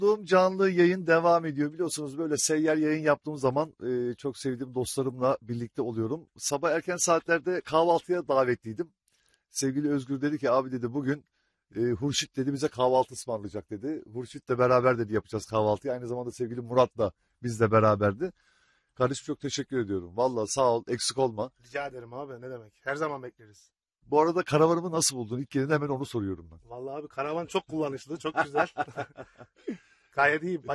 Çocukluğum canlı yayın devam ediyor. Biliyorsunuz böyle seyyar yayın yaptığım zaman çok sevdiğim dostlarımla birlikte oluyorum. Sabah erken saatlerde kahvaltıya davetliydim. Sevgili Özgür dedi ki abi dedi bugün Hurşit dedi bize kahvaltı ısmarlayacak dedi. Hurşit'le beraber dedi yapacağız kahvaltıyı. Aynı zamanda sevgili Murat da bizle beraberdi. Kardeşim çok teşekkür ediyorum. Vallahi sağ ol, eksik olma. Rica ederim abi, ne demek. Her zaman bekleriz. Bu arada karavanımı nasıl buldun? İlk gelin hemen onu soruyorum ben. Vallahi abi, karavan çok kullanışlı, çok güzel. Gayet iyi.